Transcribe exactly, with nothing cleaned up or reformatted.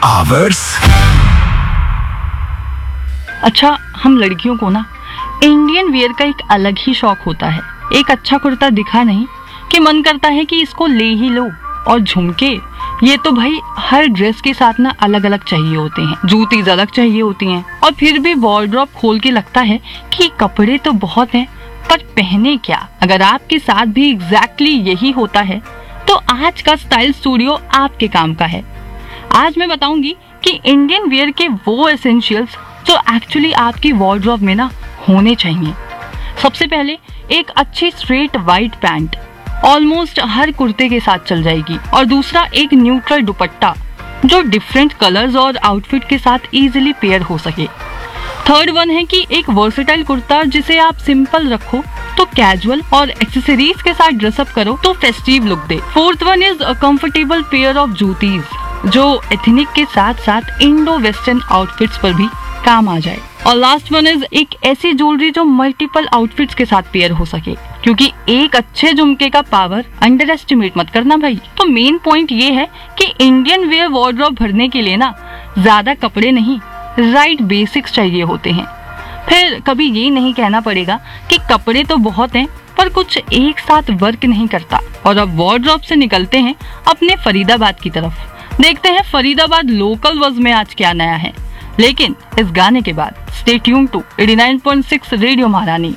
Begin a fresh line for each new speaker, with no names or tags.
Hours.
अच्छा, हम लड़कियों को ना इंडियन वियर का एक अलग ही शौक होता है। एक अच्छा कुर्ता दिखा नहीं कि मन करता है कि इसको ले ही लो। और झुमके, ये तो भाई हर ड्रेस के साथ ना अलग अलग चाहिए होते हैं। जूती अलग चाहिए होती हैं। और फिर भी वार्डरोब खोल के लगता है कि कपड़े तो बहुत हैं, पर पहने क्या। अगर आपके साथ भी एग्जैक्टली यही होता है तो आज का स्टाइल स्टूडियो आपके काम का है। आज मैं बताऊंगी कि इंडियन वियर के वो एसेंशियल्स जो एक्चुअली आपकी वार्डरोब में ना होने चाहिए। सबसे पहले एक अच्छी स्ट्रेट वाइट पैंट, ऑलमोस्ट हर कुर्ते के साथ चल जाएगी। और दूसरा एक न्यूट्रल दुपट्टा जो डिफरेंट कलर्स और आउटफिट के साथ इजीली पेयर हो सके। थर्ड वन है कि एक वर्सेटाइल कुर्ता जिसे आप सिंपल रखो तो कैजुअल, और एक्सेसरीज के साथ ड्रेसअप करो तो festive look they. Fourth one is a comfortable pair of juttis जो एथनिक के साथ साथ इंडो वेस्टर्न आउटफिट्स पर भी काम आ जाए। और लास्ट वन इज एक ऐसी ज्वेलरी जो मल्टीपल आउटफिट्स के साथ पेयर हो सके, क्योंकि एक अच्छे झुमके का पावर अंडर एस्टिमेट मत करना भाई। तो मेन पॉइंट ये है कि इंडियन वेयर वार्डरोब भरने के लिए ना ज्यादा कपड़े नहीं, राइट बेसिक्स चाहिए होते हैं। फिर कभी ये नहीं कहना पड़ेगा कि कपड़े तो बहुत हैं पर कुछ एक साथ वर्क नहीं करता। और अब वार्डरोब से निकलते हैं अपने फरीदाबाद की तरफ। देखते हैं फरीदाबाद लोकल वज में आज क्या नया है, लेकिन इस गाने के बाद stay tune to eighty nine point six radio महारानी।